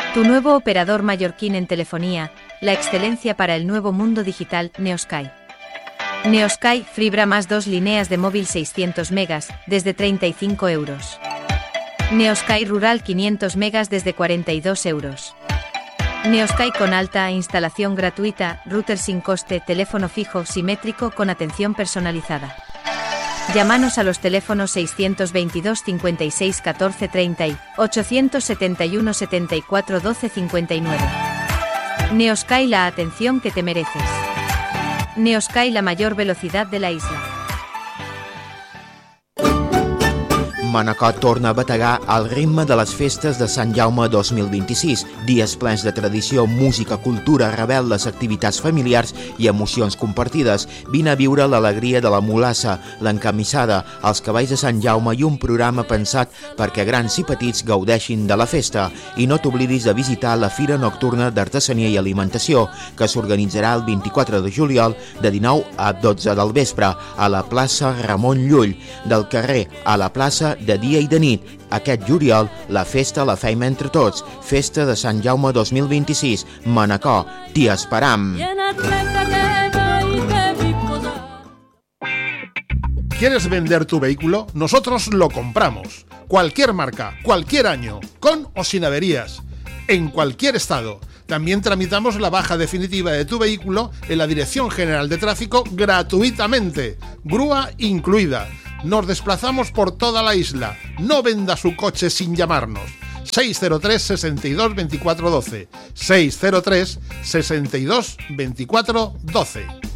Tu nuevo operador mallorquín en telefonía, la excelencia para el nuevo mundo digital, Neosky. Neosky, fibra más 2 líneas de móvil 600 megas, desde 35 euros. Neosky Rural 500 megas desde 42 euros. Neosky con alta instalación gratuita, router sin coste, teléfono fijo simétrico con atención personalizada. Llámanos a los teléfonos 622 56 14 30 y 871 74 12 59. Neosky, la atención que te mereces. Neosky, la mayor velocidad de la isla. Manacor torna a bategar al ritme de les festes de Sant Jaume 2026, dies plens de tradició, música, cultura, rebel·les, activitats familiars i emocions compartides. Vine a viure l'alegria de la mulassa, l'encamissada, els cavalls de Sant Jaume i un programa pensat perquè grans i petits gaudeixin de la festa. I no t'oblidis de visitar la Fira Nocturna d'Artesania i Alimentació, que s'organitzarà el 24 de juliol de 19 a 12 del vespre a la plaça Ramon Llull, del carrer a la plaça de dia i de nit. Aquest juliol, la festa la fem entre tots. Festa de Sant Jaume 2026. Manacor, t'hi esperam. ¿Quieres vender tu vehículo? Nosotros lo compramos. Cualquier marca, cualquier año, con o sin averías, en cualquier estado. También tramitamos la baja definitiva de tu vehículo en la Dirección General de Tráfico gratuitamente. Grúa incluida. Nos desplazamos por toda la isla. No venda su coche sin llamarnos. 603 62 24 12. 603 62 24 12.